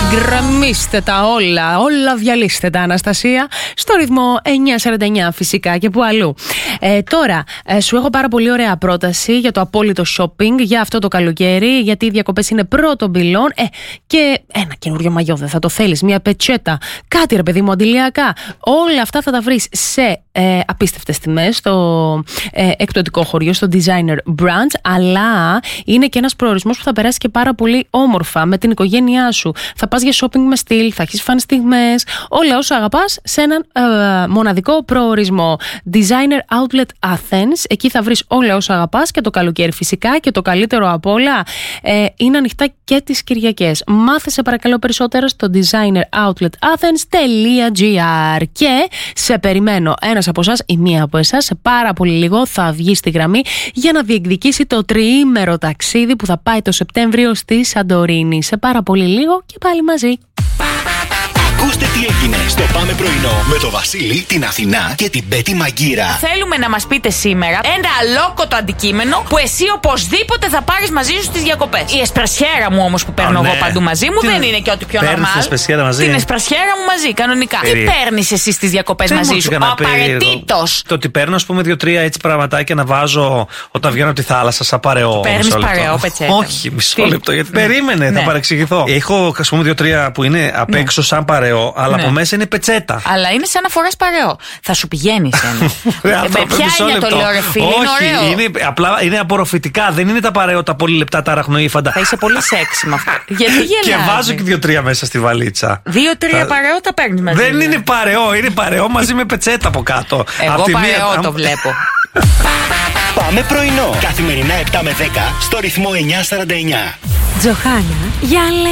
Γκρεμίστε τα όλα διαλύστε τα, Αναστασία. Στο ρυθμό 949 φυσικά και που αλλού. Τώρα, σου έχω πάρα πολύ ωραία πρόταση για το απόλυτο shopping για αυτό το καλοκαίρι, γιατί οι διακοπές είναι πρώτων πυλών. Και ένα καινούριο μαγιό δεν θα το θέλεις, μια πετσέτα, κάτι ρε παιδί μου αντιλιακά. Όλα αυτά θα τα βρεις σε απίστευτες τιμές στο εκπτωτικό χωριό, στο Designer Branch, αλλά είναι και ένας προορισμός που θα περάσει και πάρα πολύ όμορφα με την οικογένειά σου. Θα πας για shopping με στυλ, θα έχεις φαν στιγμές, όλα όσα αγαπάς σε έναν μοναδικό προορισμό. Designer Outlet Athens, εκεί θα βρεις όλα όσα αγαπάς και το καλοκαίρι φυσικά, και το καλύτερο απ' όλα είναι ανοιχτά και τις Κυριακές. Μάθε σε παρακαλώ περισσότερο στο designeroutletAthens.gr και σε περιμένω. Ένας από εσάς ή μία από εσάς σε πάρα πολύ λίγο θα βγει στη γραμμή για να διεκδικήσει το τριήμερο ταξίδι που θα πάει το Σεπτέμβριο στη Σαντορίνη. Σε πάρα πολύ λίγο και πάλι μαζί. Ακούστε τι έγινε στο Πάμε Πρωινό με το Βασίλη, την Αθηνά και την Πέτη Μαγκύρα. Θέλουμε να μας πείτε σήμερα ένα αλόκοτο αντικείμενο που εσύ οπωσδήποτε θα πάρεις μαζί σου στις διακοπές. Η εσπρασιέρα μου όμως που παίρνω εγώ παντού μαζί μου δεν είναι και ό,τι πιο normal. Την εσπρασιέρα μαζί. Την εσπρασιέρα μου μαζί, κανονικά. Τι παίρνεις εσύ στις διακοπές μαζί σου? Απαραίτητος. Το ότι παίρνω, ας πούμε, 2-3 έτσι πραγματάκια να βάζω όταν βγαίνω από τη θάλασσα, σαν παρεό. Παίρνεις παρεό πετσέτα? Όχι, μισό λεπτό, γιατί περίμενε, θα παρεξηγηθώ. Έχω, ας πούμε, 2-3 που είναι απ' έξω σαν παρεό. Αλλά από μέσα είναι πετσέτα. Αλλά είναι σαν να φοράς παρεό. Θα σου πηγαίνει ένα. Ποια είναι το λέω, ρε φίλε? Όχι, απλά είναι απορροφητικά. Δεν είναι τα παρεό, τα πολύ λεπτά, τα αραχνοήφαντα. Θα είσαι πολύ σεξι με αυτό. Γιατί γελάς? Και βάζω και 2-3 μέσα στη βαλίτσα. 2-3 παρεό τα παίρνεις μαζί? Δεν είναι παρεό, είναι παρεό μαζί με πετσέτα από κάτω. Εγώ παρεό το βλέπω. Πάμε πρωινό. Καθημερινά 7 με 10 στο ρυθμό 949. Τζοχάνα, για